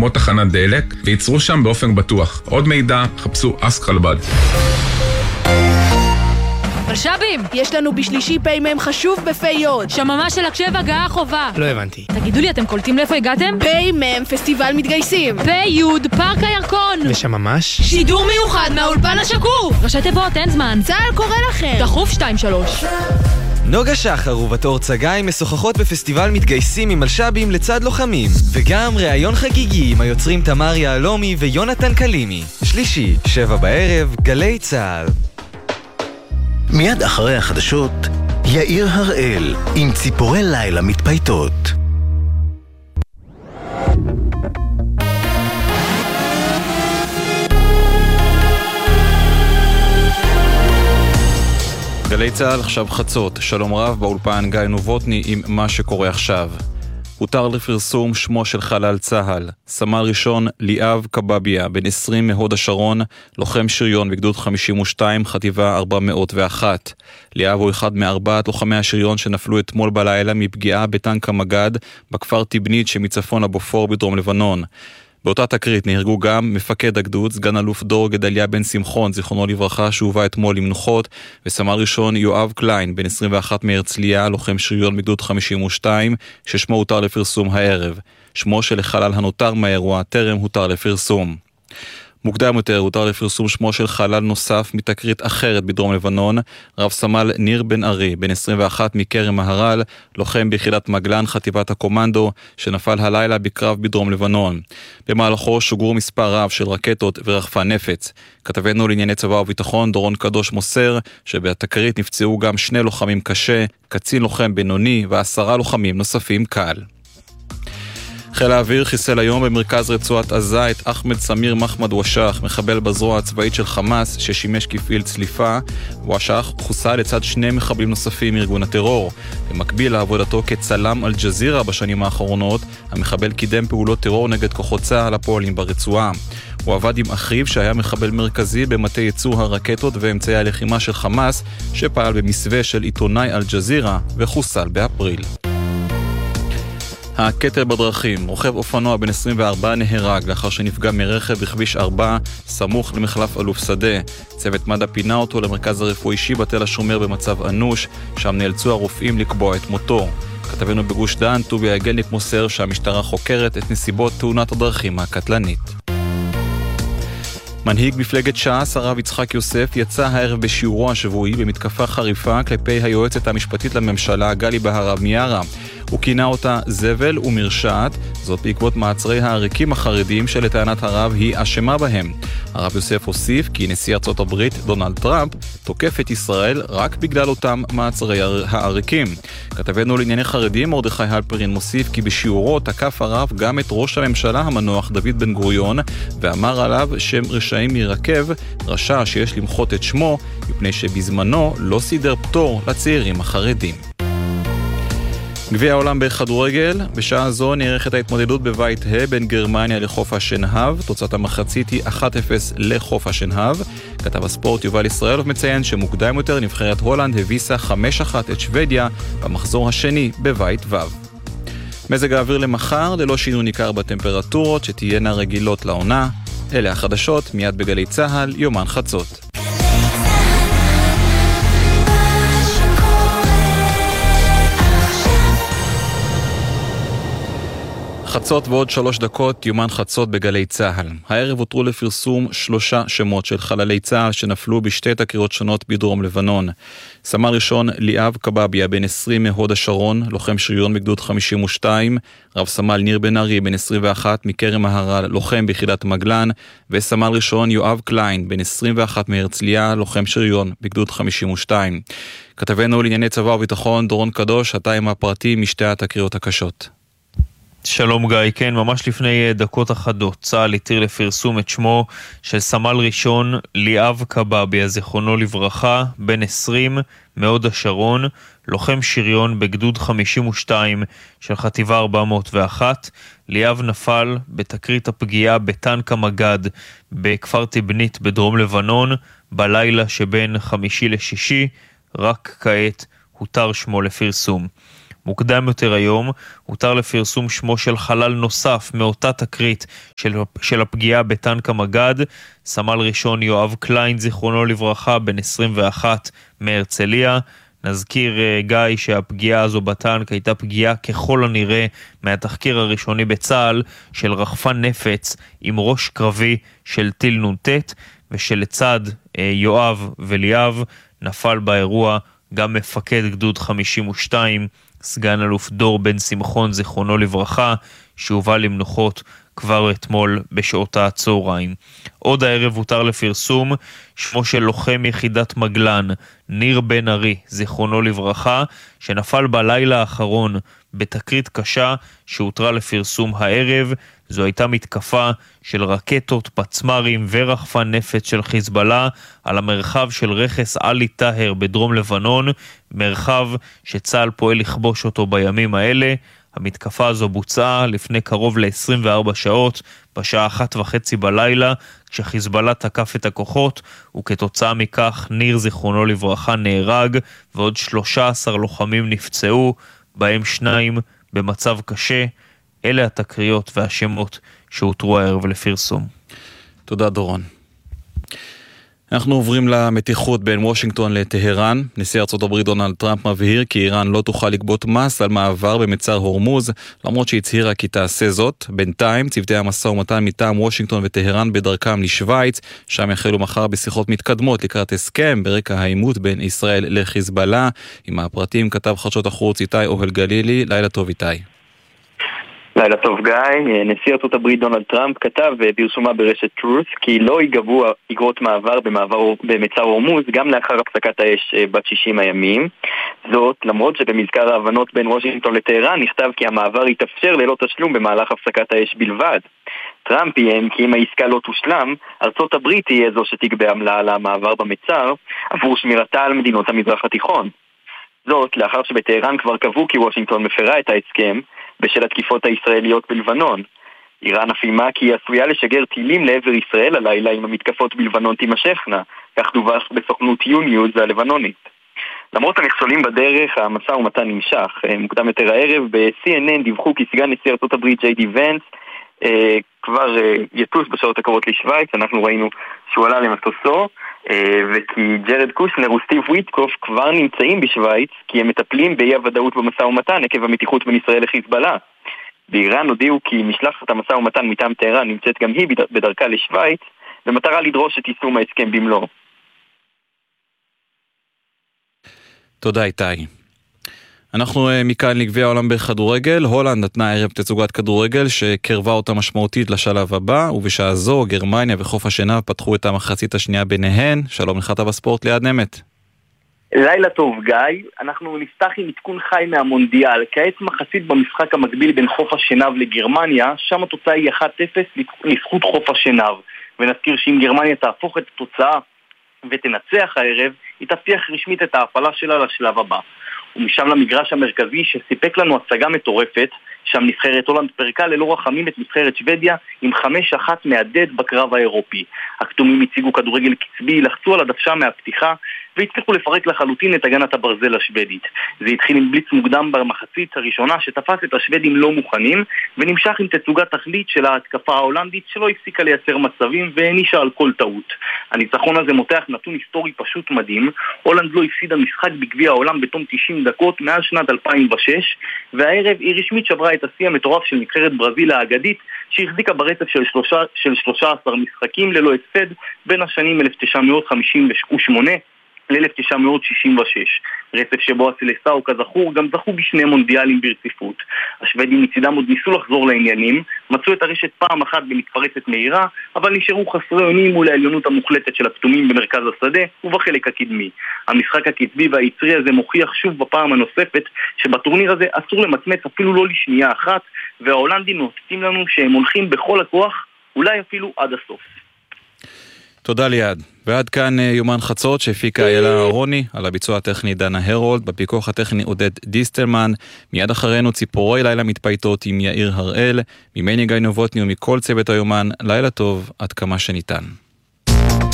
כמו תחנת דלק, וייצרו שם באופן בטוח. עוד מידע, חפשו אסק חלבד. מלשבים! יש לנו בשלישי פיימם חשוב בפיות. שממה של הקשב הגעה חובה. לא הבנתי. תגידו לי, אתם קולטים לאיפה הגעתם? פיימם, פסטיבל מתגייסים. פיוד, פארק הירקון. ושממש? שידור מיוחד מהאולפן השקוף. ראשי תיבות, אין זמן. צהל קורא לכם. דחוף 2-3. נוגה שחר ובתור צגאי משוחחות בפסטיבל מתגייסים עם מלשבים לצד לוחמים, וגם ראיון חגיגי עם היוצרים תמר יעלומי ויונתן קלימי. שלישי, 7 בערב, גלי צהל. מיד אחרי החדשות, יאיר הראל עם ציפורי לילה מתפייטות. גלי צהל עכשיו חצות, שלום רב באולפן גיא נובוטני עם מה שקורה עכשיו. הותר לפרסום שמו של חלל צהל, סמל ראשון ליאב קבביה, בן 20 מהוד השרון, לוחם שריון בגדוד 52, חטיבה 401. ליאב הוא אחד מארבעת לוחמי השריון שנפלו אתמול בלילה מפגיעה בטנק המגד בכפר תבנית שמצפון הבופור בדרום לבנון. באותה תקרית נהרגו גם מפקד הגדוד, סגן אלוף דור גדליה בן שמחון, זיכרונו לברכה, שהובא אתמול למנוחות, וסמל ראשון יואב קליין, בן 21 מהרצליה, לוחם שריון בגדוד 52, ששמו הותר לפרסום הערב. שמו של החלל הנותר מהאירוע טרם הותר לפרסום. מוקדם יותר הותר לפרסום שמו של חלל נוסף מתקרית אחרת בדרום לבנון, רב סמל ניר בן ארי, בן 21 מכרם מהר"ל, לוחם ביחידת מגלן חטיבת הקומנדו, שנפל הלילה בקרב בדרום לבנון. במהלכו שוגרו מספר רב של רקטות ורחפן נפץ. כתבנו לענייני צבא וביטחון דורון קדוש מוסר שבתקרית נפצעו גם 2 לוחמים קשה, קצין לוחם בינוני ו10 לוחמים נוספים קל. חיל האוויר חיסל היום במרכז רצועת עזה את אחמד סמיר מחמד ושח, מחבל בזרוע הצבאית של חמאס ששימש כפעיל צליפה. ושח חוסל לצד 2 מחבלים נוספים מארגון הטרור. במקביל לעבודתו כצלם אל-ג'זירה בשנים האחרונות, המחבל קידם פעולות טרור נגד כוחות צה"ל הפועלים ברצועה. הוא עבד עם אחיו שהיה מחבל מרכזי במטה ייצור הרקטות ואמצעי הלחימה של חמאס, שפעל במסווה של עיתונאי אל-ג'זירה וחוסל באפריל. הקטל בדרכים, רוכב אופנוע בן 24 נהרג לאחר שנפגע מרכב בכביש 4 סמוך למחלף אלוף שדה. צוות מד"א פינה אותו למרכז הרפואי שיבא תל השומר במצב אנוש, שם נאלצו הרופאים לקבוע את מותו. כתבנו בגוש דן טובי הגלניק מוסר שהמשטרה חוקרת את נסיבות תאונת הדרכים הקטלנית. מנהיג מפלגת ש"ס, הרב יצחק יוסף, יצא הערב בשיעורו השבועי במתקפה חריפה כלפי היועצת המשפטית לממשלה גלי בהרב מיארה. הוא כינה אותה זבל ומרשעת, זאת בעקבות מעצרי העריקים החרדים שלטענת הרב היא אשמה בהם. הרב יוסף הוסיף כי נשיא ארצות הברית דונלד טראמפ תוקף את ישראל רק בגלל אותם מעצרי העריקים. כתבנו לענייני חרדים מרדכי הלפרין מוסיף כי בשיעורו תקף הרב גם את ראש הממשלה המנוח דוד בן גוריון, ואמר עליו שהם רשעים מרכב, רשע שיש למחות את שמו מפני שבזמנו לא סידר פטור לצעירים החרדים. גביע העולם בכדורגל, בשעה זו נערכת ההתמודדות בבית ה' בין גרמניה לחוף השנהב. תוצאת המחצית היא 1-0 לחוף השנהב. כתב הספורט יובל ישראל מציין שמוקדם יותר נבחרת הולנד הביסה 5-1 את שוודיה במחזור השני בבית ו'. מזג האוויר למחר ללא שינוי ניכר בטמפרטורות שתהיינה רגילות לעונה. אלה החדשות מיד בגלי צהל, יומן חצות. חצות ועוד 3 דקות, יומן חצות בגלי צהל. הערב הותרו לפרסום 3 שמות של חללי צהל שנפלו בשתי תקריות שונות בדרום לבנון. סמל ראשון ליאב קבביה, בן 20 מהוד השרון, לוחם שריון בגדוד 52, רב סמל ניר בן ארי, בן 21 מכרם מהר"ל, לוחם ביחידת מגלן, וסמל ראשון יואב קליין, בן 21 מהרצליה, לוחם שריון בגדוד 52. כתבנו לענייני צבא וביטחון דורון קדוש, אתה עם הפרטים משתי התקריות הקשות. שלום גיא, כן, ממש לפני דקות אחדות צה"ל התיר לפרסום את שמו של סמל ראשון ליאב קבביה, זיכרונו לברכה, בן 20 מהוד השרון, לוחם שריון בגדוד 52 של חטיבה 401. ליאב נפל בתקרית הפגיעה בטנק המגד בכפר תבנית בדרום לבנון בלילה שבין חמישי לשישי. רק כעת הותר שמו לפרסום. מוקדם יותר היום הותר לפרסום שמו של חלל נוסף מאותה תקרית של הפגיעה בטנק המגד, סמל ראשון יואב קליין זיכרונו לברכה בן 21 מהרצליה. נזכיר גיא שהפגיעה הזו בטנק הייתה פגיעה ככל הנראה מהתחקיר הראשוני בצה"ל של רחפן נפץ עם ראש קרבי של טיל נ"ט, ושלצד יואב וליאב נפל באירוע גם מפקד גדוד 52 סגן אלוף דור בן שמחון זיכרונו לברכה, שהובא למנוחות כבר אתמול בשעות הצהריים. עוד הערב הותר לפרסום שמו של לוחם יחידת מגלן ניר בן ארי זיכרונו לברכה, שנפל בלילה האחרון בתקרית קשה שהותרה לפרסום הערב. זו הייתה מתקפה של רקטות, פצמרים ורחפן נפץ של חיזבאללה על המרחב של רכס עלי טהר בדרום לבנון, מרחב שצה"ל פועל לכבוש אותו בימים האלה. המתקפה הזו בוצעה לפני קרוב ל-24 שעות, בשעה 1:30 בלילה, כשחיזבאללה תקף את הכוחות, וכתוצאה מכך ניר זיכרונו לברכה נהרג, ועוד 13 לוחמים נפצעו, בהם 2 במצב קשה. אלה התקריות והשמות שהותרו הערב לפרסום. תודה דורון. אנחנו עוברים למתיחות בין וושינגטון לטהרן. נשיא ארצות הברית דונלד טראמפ מבהיר כי איראן לא תוכל לגבות מס על מעבר במצר הורמוז, למרות שהצהירה כי תעשה זאת. בינתיים צוותי המשא ומתן מטעם וושינגטון וטהרן בדרכם לשוויץ, שם יחלו מחר בשיחות מתקדמות לקראת הסכם ברקע העימות בין ישראל לחיזבאללה. עם הפרטים כתב חדשות החוץ איתי אוהל גלילי. לילה טוב איתי. לילה טוב גיא. נשיא ארצות הברית דונלד טראמפ כתב בפרסומה ברשת טרוס כי לא ייגבו אגרות מעבר במצר הורמוז גם לאחר הפסקת האש בת 60 הימים. זאת למרות שבמזכר ההבנות בין וושינגטון לטהרן נכתב כי המעבר יתאפשר ללא תשלום במהלך הפסקת האש בלבד. טראמפ יהם כי אם העסקה לא תושלם, ארצות הברית תהיה זו שתגבה עמלה על המעבר במצר עבור שמירתה על מדינות המזרח התיכון. זאת לאחר שבטהרן כבר קבעו כי וושינגטון מפרה את ההסכם בשל התקיפות הישראליות בלבנון. איראן אפיימה כי היא עשויה לשגר טילים לעבר ישראל הלילה אם המתקפות בלבנון תימשכנה, כך דווח בסוכנות יוניוז הלבנונית. למרות המכשולים בדרך, המשא ומתן נמשך. מוקדם יותר הערב ב-CNN דיווחו כי סגן נשיא ארצות הברית ג'יי די ונס כבר יטוס בשעות הקרובות לשוויץ. אנחנו ראינו שהוא עלה למטוסו, וכי ג'רד קושנר וסטיב וויטקוף כבר נמצאים בשוויץ כי הם מטפלים באי הוודאות במשא ומתן עקב המתיחות בין ישראל לחיזבאללה. באיראן הודיעו כי משלחת המשא ומתן מטעם טהרן נמצאת גם היא בדרכה לשוויץ במטרה לדרוש את יישום ההסכם במלואו. תודה איתי. אנחנו מכאן לגביע העולם בכדורגל. הולנד נתנה ערב תצוגת כדורגל שקרבה אותה משמעותית לשלב הבא, ובשעה זו גרמניה וחוף השנהב פתחו את המחצית השנייה ביניהן. שלום לך בספורט ליד נמת. לילה טוב גיא, אנחנו נפתח עם עדכון חי מהמונדיאל. כעת מחצית במשחק המקביל בין חוף השנהב לגרמניה, שם התוצאה היא 1-0 לזכות חוף השנהב. ונזכיר שאם גרמניה תהפוך את התוצאה ותנצח הערב, היא תבטיח רשמית את ההעפלה שלה לשלב הבא. ומשם למגרש המרכזי שסיפק לנו הצגה מטורפת, שם נבחרת הולנד פרקה ללא רחמים את נבחרת שוודיה עם 5-1 מהדד בקרב האירופי. הכתומים הציגו כדורגל קצבי, לחצו על הדוושה מהפתיחה והצליחו לפרק לחלוטין את הגנת הברזל השוודית. זה התחיל עם בליץ מוקדם במחצית הראשונה שתפס את השוודים לא מוכנים, ונמשך עם תצוגת תכלית של ההתקפה ההולנדית שלא הפסיקה לייצר מצבים והנישה על כל טעות. הניצחון הזה מותח נתון היסטורי פשוט מדהים. הולנד לא הפסידה משחק בגביע העולם בתום 90 דקות מאז שנת 2006, והערב היא רשמית שברה את השיא המטורף של נבחרת ברזיל האגדית שהחזיקה ברצף של 13 משחקים ללא הפסד בין השנים 1958 ל-1966, רצף שבו הסלסאו כזכור גם זכו בשני מונדיאלים ברציפות. השוודים מצידם עוד ניסו לחזור לעניינים, מצאו את הרשת פעם אחת במתפרצת מהירה, אבל נשארו חסרי אונים מול העליונות המוחלטת של הכתומים במרכז השדה ובחלק הקדמי. המשחק הקצבי והיצרי הזה מוכיח שוב בפעם הנוספת שבטורניר הזה אסור למצמץ אפילו לא לשנייה אחת, וההולנדים נותנים לנו שהם הולכים בכל הכוח, אולי אפילו עד הסוף. תודה ליד. ועד כאן יומן חצות שהפיקה איילה רוני, על הביצוע הטכני דנה הרולד, בפיקוח הטכני עודד דיסטלמן. מיד אחרינו ציפורי לילה מתפייטות עם יאיר הראל, ממני גיא נובוטני ומכל צוות היומן. לילה טוב עד כמה שניתן.